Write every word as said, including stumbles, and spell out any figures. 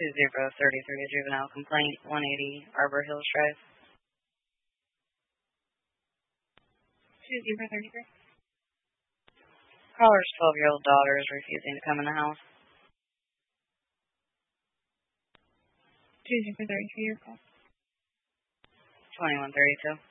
two zero three three, juvenile complaint, one eighty Arbor Hills Drive. two zero three three. Caller's twelve-year-old daughter is refusing to come in the house. two zero three three, your call. twenty-one thirty-two.